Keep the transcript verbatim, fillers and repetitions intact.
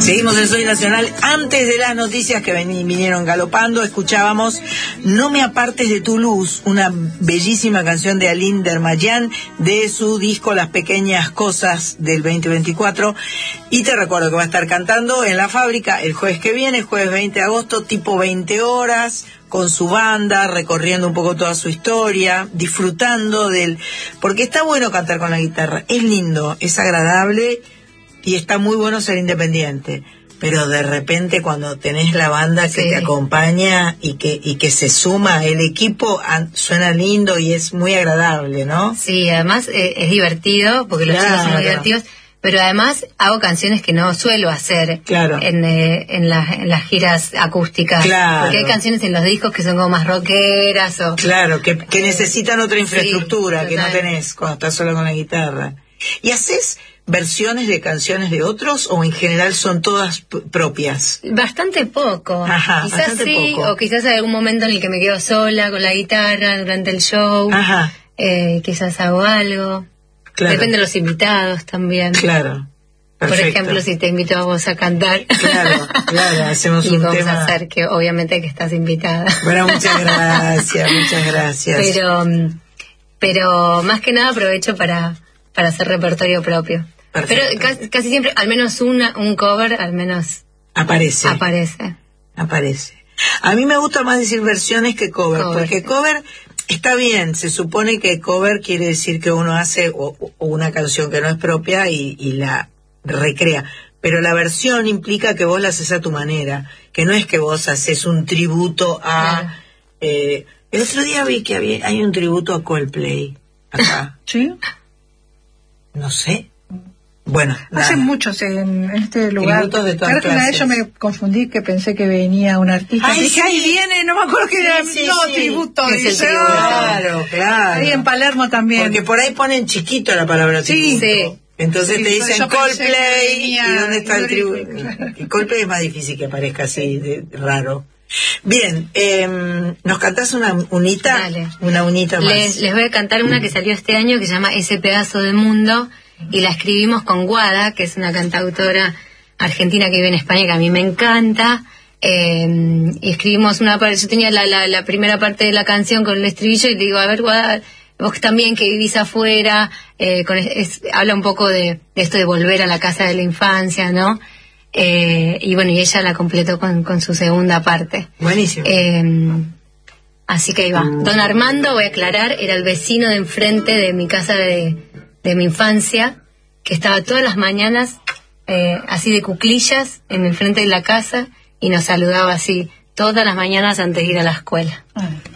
Seguimos en Soy Nacional. Antes de las noticias que ven, vinieron galopando, escuchábamos No me apartes de tu luz, una bellísima canción de Aline Dermayan de su disco Las Pequeñas Cosas del veinte veinticuatro. Y te recuerdo que va a estar cantando en La Fábrica el jueves que viene, jueves veinte de agosto, tipo veinte horas, con su banda, recorriendo un poco toda su historia, disfrutando del... Porque está bueno cantar con la guitarra, es lindo, es agradable y está muy bueno ser independiente. Pero de repente cuando tenés la banda que sí te acompaña y que y que se suma el equipo, an, suena lindo y es muy agradable, ¿no? Sí, además eh, es divertido, porque los claro. chicos son muy divertidos. Pero además hago canciones que no suelo hacer claro. en, eh, en, la, en las giras acústicas. Claro. Porque hay canciones en los discos que son como más rockeras. O, claro, que, que necesitan otra infraestructura sí, que no tenés cuando estás solo con la guitarra. ¿Y haces versiones de canciones de otros o en general son todas p- propias? Bastante poco. Ajá, quizás bastante sí, poco. o quizás hay algún momento en el que me quedo sola con la guitarra durante el show. Ajá. Eh, quizás hago algo. Claro. Depende de los invitados también. Claro. Perfecto. Por ejemplo, si te invito a vos a cantar. Claro, claro, hacemos y un vamos tema. a hacer que obviamente que estás invitada. Bueno, muchas gracias, muchas gracias. Pero, pero más que nada aprovecho para, para hacer repertorio propio. Perfecto. Pero casi, casi siempre, al menos una, un cover, al menos aparece. Aparece. Aparece. A mí me gusta más decir versiones que cover, Cover. porque cover está bien, se supone que cover quiere decir que uno hace o, o una canción que no es propia y, y la recrea, pero la versión implica que vos la haces a tu manera, que no es que vos haces un tributo a... Claro. Eh, el otro día vi que había, hay un tributo a Coldplay acá. ¿Sí? No sé. Bueno, hacen nada. muchos en, en este lugar. Tributos de todas Creo que una vez clases. yo me confundí que pensé que venía un artista. Ay, dije, sí. ahí viene, no me acuerdo que era. Sí, sí, no, sí. tributo. Es el dice, tributo. "Oh". Claro, claro. Ahí en Palermo también. Porque por ahí ponen chiquito la palabra Sí, tributo. sí. Entonces Sí, te pero dicen yo pensé Coldplay que venía y dónde está el Yuri, tributo. claro. Y Coldplay es más difícil que aparezca así, de, raro. Bien, eh, ¿nos cantás una unita? Dale. Una unita más. Les, les voy a cantar una que salió este año que se llama Ese pedazo del mundo y la escribimos con Guada, que es una cantautora argentina que vive en España que a mí me encanta. Eh, y escribimos una parte, yo tenía la, la, la primera parte de la canción con el estribillo y le digo, a ver Guada, vos también que vivís afuera, eh, con, es, habla un poco de, de esto de volver a la casa de la infancia, ¿no? Eh, y bueno, y ella la completó con, con su segunda parte. Buenísimo. Eh, así que ahí va. Don Armando, voy a aclarar, era el vecino de enfrente de mi casa de, de mi infancia, que estaba todas las mañanas eh, así de cuclillas en el frente de la casa y nos saludaba así todas las mañanas antes de ir a la escuela. Ay.